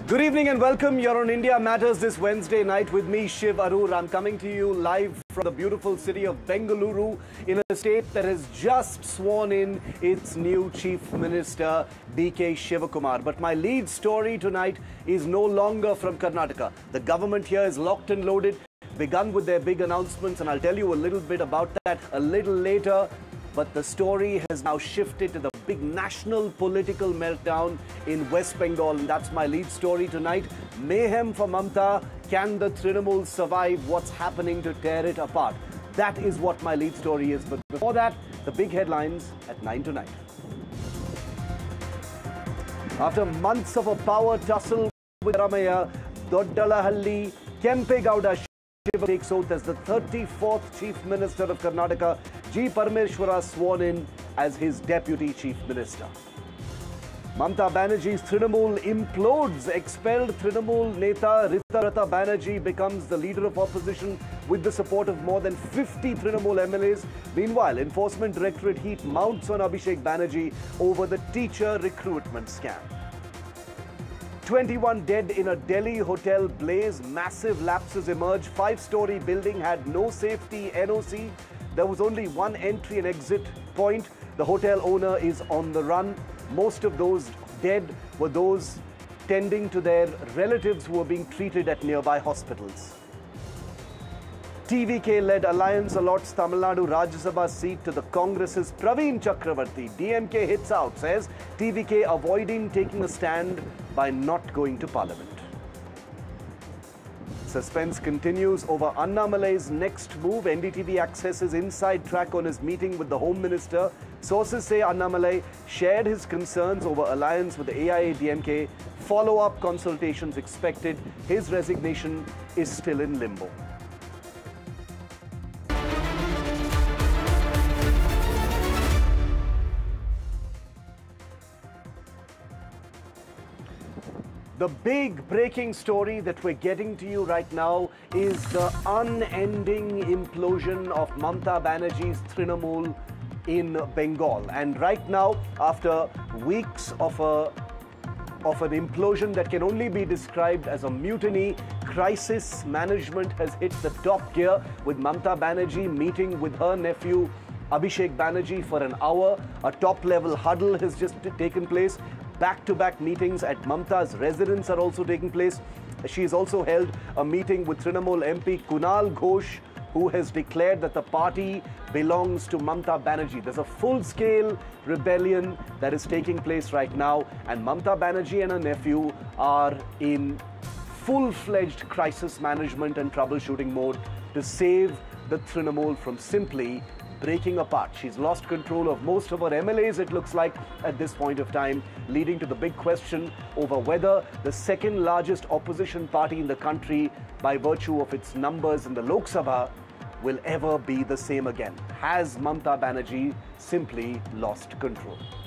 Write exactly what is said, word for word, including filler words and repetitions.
Good evening and welcome. You're on India Matters this Wednesday night with me, Shiv Arur. I'm coming to you live from the beautiful city of Bengaluru in a state that has just sworn in its new Chief Minister, D K Shivakumar. But my lead story tonight is no longer from Karnataka. The government here is locked and loaded, begun with their big announcements, and I'll tell you a little bit about that a little later. But the story has now shifted to the big national political meltdown in West Bengal, and that's my lead story tonight. Mayhem for Mamta. Can the Trinamool survive what's happening to tear it apart? That is what my lead story is. But before that, the big headlines at nine tonight. After months of a power tussle with Ramaya, Doddalahalli, Kempegowda takes oath as the thirty-fourth Chief Minister of Karnataka. G. Parameshwara sworn in as his Deputy Chief Minister. Mamta Banerjee's Trinamool implodes. Expelled Trinamool Neta Ritarata Banerjee becomes the leader of opposition with the support of more than fifty Trinamool M L As. Meanwhile, Enforcement Directorate heat mounts on Abhishek Banerjee over the teacher recruitment scam. twenty-one dead in a Delhi hotel blaze. Massive lapses emerge. Five-story building had no safety N O C. There was only one entry and exit point. The hotel owner is on the run. Most of those dead were those tending to their relatives who were being treated at nearby hospitals. T V K-led alliance allots Tamil Nadu Rajya Sabha seat to the Congress's Praveen Chakravarti. D M K hits out, says T V K avoiding taking a stand by not going to Parliament. Suspense continues over Annamalai's next move. N D T V accesses inside track on his meeting with the Home Minister. Sources say Annamalai shared his concerns over alliance with the A I A D M K. Follow-up consultations expected. His resignation is still in limbo. The big breaking story that we're getting to you right now is the unending implosion of Mamta Banerjee's Trinamool in Bengal. And right now, after weeks of a of an implosion that can only be described as a mutiny, crisis management has hit the top gear, with Mamta Banerjee meeting with her nephew Abhishek Banerjee for an hour. A top-level huddle has just taken place. Back-to-back meetings at Mamta's residence are also taking place. She has also held a meeting with Trinamool M P Kunal Ghosh, who has declared that the party belongs to Mamta Banerjee. There's a full-scale rebellion that is taking place right now, and Mamta Banerjee and her nephew are in full-fledged crisis management and troubleshooting mode to save the Trinamool from simply breaking apart. She's lost control of most of her M L As, it looks like, at this point of time, leading to the big question over whether the second largest opposition party in the country, by virtue of its numbers in the Lok Sabha, will ever be the same again. Has Mamta Banerjee simply lost control?